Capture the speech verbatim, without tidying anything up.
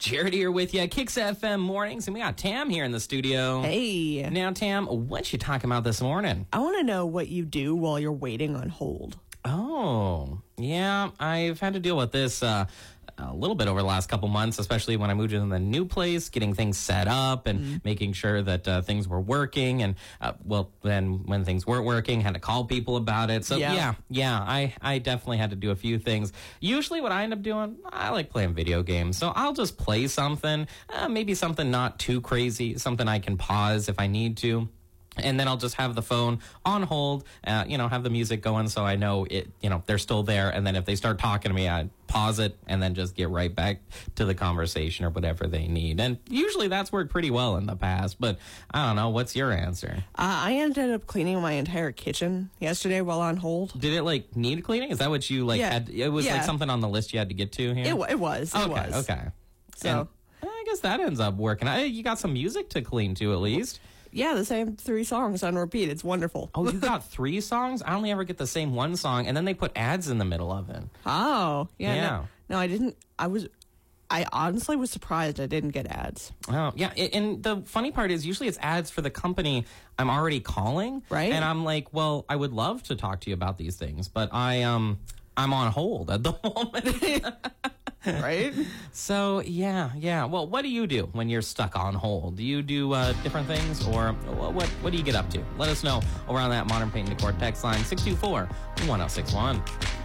Jared here with you, Kicks F M Mornings, and we got Tam here in the studio. Hey. Now, Tam, what you talking about this morning? I want to know what you do while you're waiting on hold. Oh, yeah, I've had to deal with this uh, a little bit over the last couple months, especially when I moved into the new place, getting things set up and mm-hmm. making sure that uh, things were working. And, uh, well, then when things weren't working, had to call people about it. So, yeah, yeah, yeah I, I definitely had to do a few things. Usually what I end up doing, I like playing video games. So I'll just play something, uh, maybe something not too crazy, something I can pause if I need to. And then I'll just have the phone on hold, uh, you know, have the music going so I know it, you know, they're still there. And then if they start talking to me, I pause it and then just get right back to the conversation or whatever they need. And usually that's worked pretty well in the past, but I don't know. What's your answer? Uh, I ended up cleaning my entire kitchen yesterday while on hold. Did it, like, need cleaning? Is that what you, like, yeah. had? It was, yeah. like, something on the list you had to get to here? It, it was. It okay, was. Okay. So and I guess that ends up working. I, you got some music to clean to, at least. Yeah, the same three songs on repeat. It's wonderful. Oh, you got three songs? I only ever get the same one song, and then they put ads in the middle of it. Oh, yeah. Yeah. No, no, I didn't. I was, I honestly was surprised I didn't get ads. Oh, yeah. And the funny part is usually it's ads for the company I'm already calling. Right. And I'm like, well, I would love to talk to you about these things, but I, um, I'm on hold at the moment. Right? So, yeah, yeah. Well, what do you do when you're stuck on hold? Do you do uh, different things, or what What do you get up to? Let us know over on that Modern Paint and Decor text line, six two four, one oh six one.